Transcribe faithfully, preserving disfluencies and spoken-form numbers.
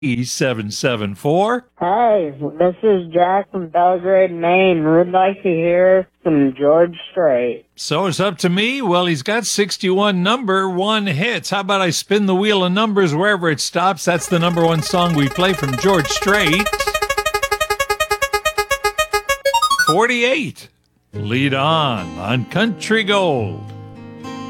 seven seven four. Hey, this is Jack from Belgrade, Maine. We'd like to hear some George Strait. So it's up to me? Well, he's got sixty-one number one hits. How about I spin the wheel of numbers wherever it stops? That's the number one song we play from George Strait. forty-eight. Lead on on Country Gold.